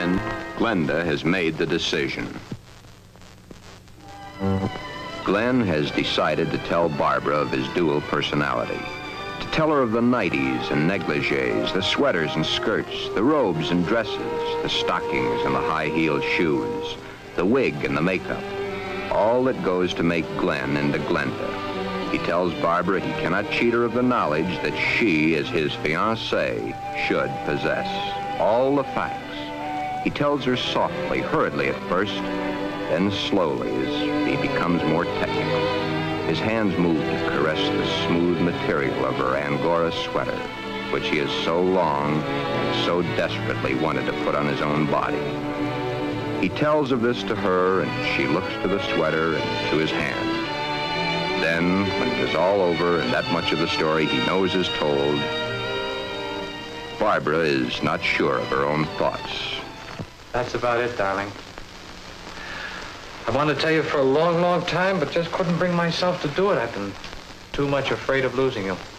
Then, Glenda has made the decision. Glenn has decided to tell Barbara of his dual personality. To tell her of the nighties and negligees, the sweaters and skirts, the robes and dresses, the stockings and the high-heeled shoes, the wig and the makeup. All that goes to make Glenn into Glenda. He tells Barbara he cannot cheat her of the knowledge that she, as his fiancée, should possess. All the facts. He tells her softly, hurriedly at first, then slowly as he becomes more technical. His hands move to caress the smooth material of her Angora sweater, which he has so long and so desperately wanted to put on his own body. He tells of this to her, and she looks to the sweater and to his hand. Then, when it is all over and that much of the story he knows is told, Barbara is not sure of her own thoughts. That's about it, darling. I wanted to tell you for a long, long time, but just couldn't bring myself to do it. I've been too much afraid of losing you.